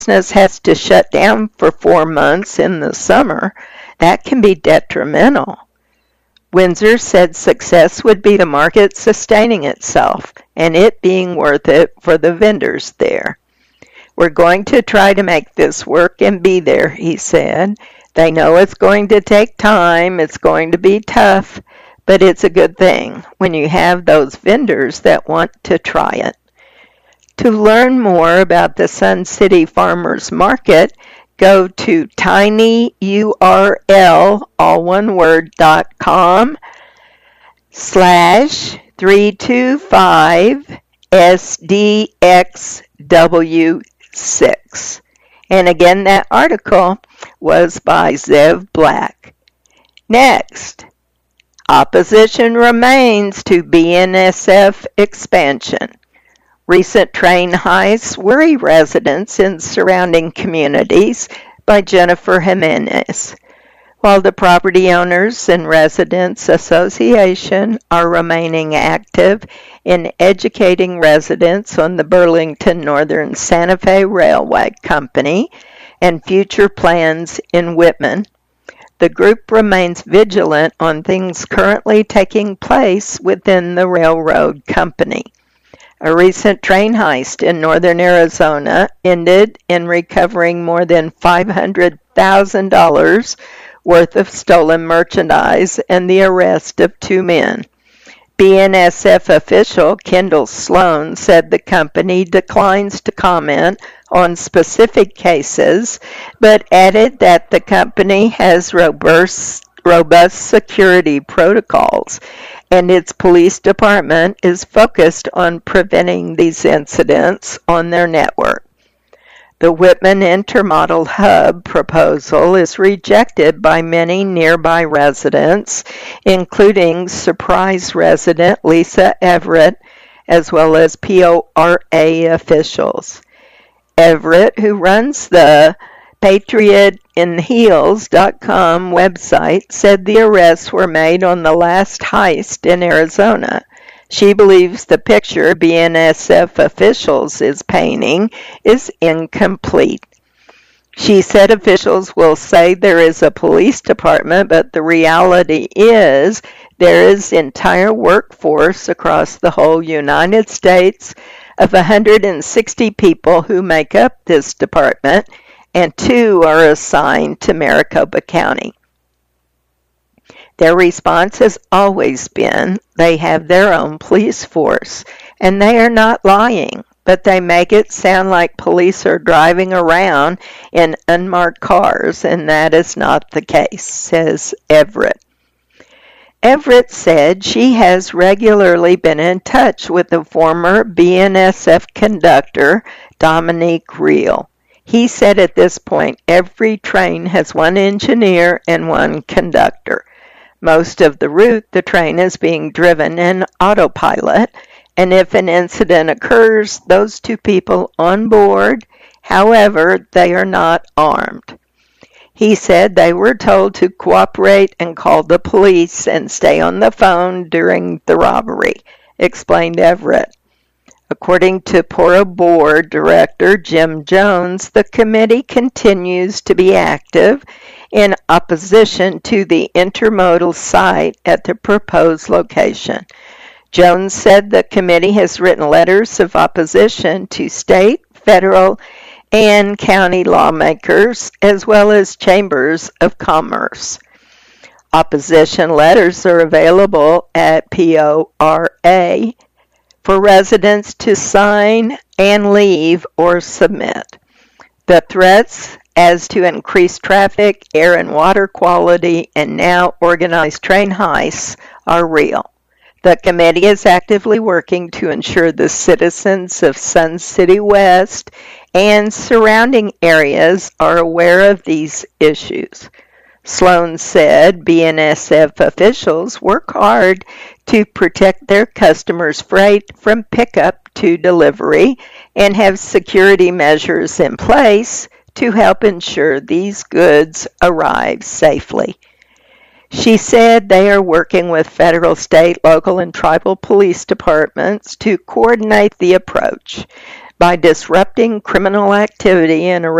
business has to shut down for 4 months in the summer, that can be detrimental. Windsor said success would be the market sustaining itself and it being worth it for the vendors there. We're going to try to make this work and be there, he said. They know it's going to take time, it's going to be tough, but it's a good thing when you have those vendors that want to try it. To learn more about the Sun City Farmers Market, go to tinyurl, all one word, .com/325SDXW6. And again, that article was by Zev Black. Next, opposition remains to BNSF expansion. Recent train heists worry residents in surrounding communities, by Jennifer Jimenez. While the Property Owners and Residents Association are remaining active in educating residents on the Burlington Northern Santa Fe Railway Company and future plans in Whitman, the group remains vigilant on things currently taking place within the railroad company. A recent train heist in northern Arizona ended in recovering more than $500,000 worth of stolen merchandise and the arrest of 2 men. BNSF official Kendall Sloan said the company declines to comment on specific cases, but added that the company has robust security protocols, and its police department is focused on preventing these incidents on their network. The Whitman Intermodal Hub proposal is rejected by many nearby residents, including Surprise resident Lisa Everett, as well as PORA officials. Everett, who runs the PatriotInHeels.com website, said the arrests were made on the last heist in Arizona. She believes the picture BNSF officials is painting is incomplete. She said officials will say there is a police department, but the reality is there is entire workforce across the whole United States of 160 people who make up this department, and 2 are assigned to Maricopa County. Their response has always been they have their own police force, and they are not lying, but they make it sound like police are driving around in unmarked cars, and that is not the case, says Everett. Everett said she has regularly been in touch with the former BNSF conductor, Dominique Reel. He said at this point every train has 1 engineer and 1 conductor. Most of the route, the train is being driven in autopilot, and if an incident occurs, those 2 people on board, however, they are not armed. He said they were told to cooperate and call the police and stay on the phone during the robbery, explained Everett. According to PORA Board Director Jim Jones, the committee continues to be active in opposition to the intermodal site at the proposed location. Jones said the committee has written letters of opposition to state, federal, and county lawmakers, as well as chambers of commerce. Opposition letters are available at PORA for residents to sign and leave or submit. The threats as to increased traffic, air and water quality, and now organized train heists are real. The committee is actively working to ensure the citizens of Sun City West and surrounding areas are aware of these issues. Sloan said BNSF officials work hard to protect their customers' freight from pickup to delivery and have security measures in place to help ensure these goods arrive safely. She said they are working with federal, state, local, and tribal police departments to coordinate the approach. by disrupting criminal activity in